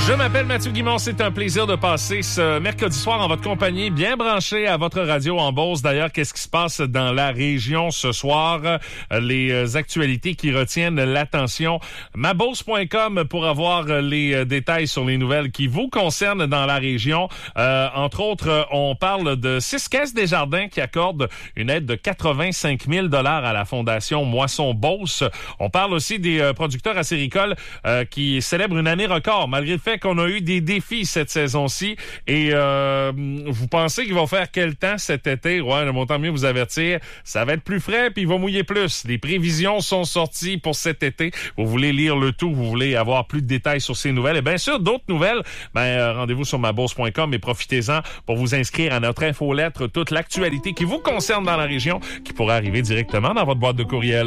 Je m'appelle Mathieu Guimond, c'est un plaisir de passer ce mercredi soir en votre compagnie, bien branché à votre radio en Beauce. D'ailleurs, qu'est-ce qui se passe dans la région ce soir? Les actualités qui retiennent l'attention. Mabeauce.com pour avoir les détails sur les nouvelles qui vous concernent dans la région. Entre autres, on parle de 6 caisses Desjardins qui accordent une aide de 85 000 $ à la Fondation Moisson Beauce. On parle aussi des producteurs acéricoles qui célèbrent une année record, malgré le fait qu'on a eu des défis cette saison-ci. Et vous pensez qu'il va faire quel temps cet été? Ouais, bon, tant mieux vous avertir. Ça va être plus frais puis il va mouiller plus. Les prévisions sont sorties pour cet été. Vous voulez lire le tout, vous voulez avoir plus de détails sur ces nouvelles. Et bien sûr, d'autres nouvelles, rendez-vous sur mabourse.com et profitez-en pour vous inscrire à notre infolettre, toute l'actualité qui vous concerne dans la région, qui pourrait arriver directement dans votre boîte de courriel.